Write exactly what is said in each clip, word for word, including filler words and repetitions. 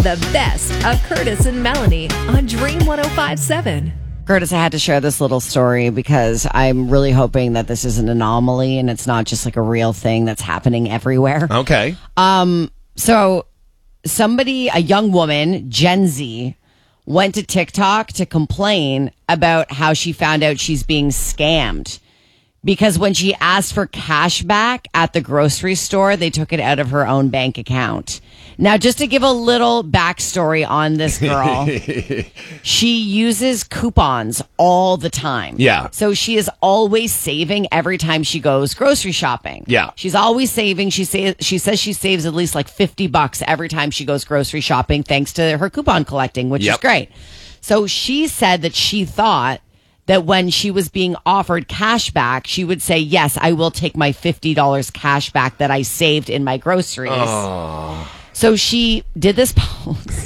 the best of Curtis and Melanie on Dream one oh five point seven. Curtis, I had to share this little story because I'm really hoping that this is an anomaly and it's not just like a real thing that's happening everywhere. Okay. Um. So somebody, a young woman, Gen Z, went to TikTok to complain about how she found out she's being scammed. Because when she asked for cash back at the grocery store, they took it out of her own bank account. Now, just to give a little backstory on this girl, she uses coupons all the time. Yeah. So she is always saving every time she goes grocery shopping. Yeah. She's always saving. She say, she says she saves at least like fifty bucks every time she goes grocery shopping thanks to her coupon collecting, which Yep. is great. So she said that she thought that when she was being offered cash back, she would say, yes, I will take my fifty dollars cash back that I saved in my groceries. Oh. So she did this post,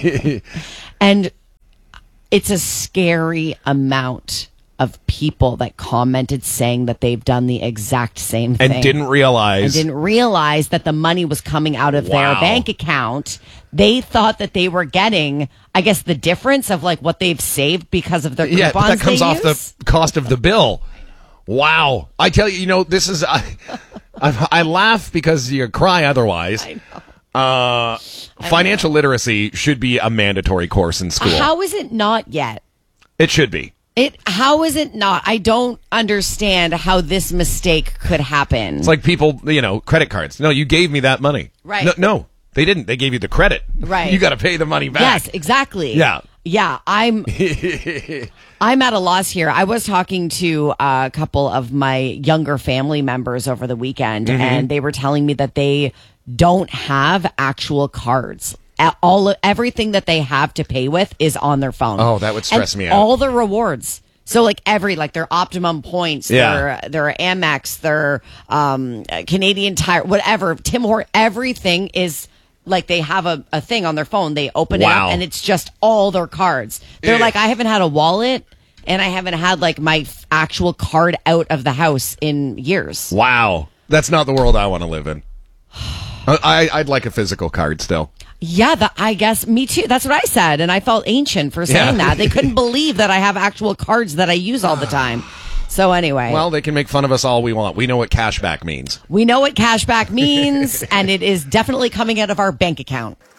and it's a scary amount of people that commented saying that they've done the exact same thing. And didn't realize. And didn't realize that the money was coming out of Wow. their bank account. They thought that they were getting, I guess, the difference of like what they've saved because of their coupons. Yeah, but that comes they off use. the cost of the bill. Wow. I tell you, you know, this is, I, I, I laugh because you cry otherwise. I know. Uh, financial literacy should be a mandatory course in school. How is it not yet? It should be. It how is it not? I don't understand how this mistake could happen. It's like people, you know, credit cards. No, you gave me that money. Right. No, no they didn't. They gave you the credit. Right. You got to pay the money back. Yes, exactly. Yeah. Yeah, I'm I'm at a loss here. I was talking to a couple of my younger family members over the weekend, Mm-hmm. and they were telling me that they don't have actual cards. A- All everything that they have to pay with is on their phone. Oh, that would stress And me out. All the rewards. So like every like their Optimum points, Yeah. their their Amex, their um, Canadian Tire, whatever, Tim Hortons, everything is like they have a, a thing on their phone. They open it Wow. up and it's just all their cards. They're Ugh. like, I haven't had a wallet and I haven't had like my f- actual card out of the house in years. Wow. That's not the world I want to live in. I, I'd like a physical card still. Yeah, the, I guess me too. That's what I said. And I felt ancient for saying Yeah. that. They couldn't believe that I have actual cards that I use all the time. So anyway. Well, they can make fun of us all we want. We know what cashback means. We know what cashback means, and it is definitely coming out of our bank account.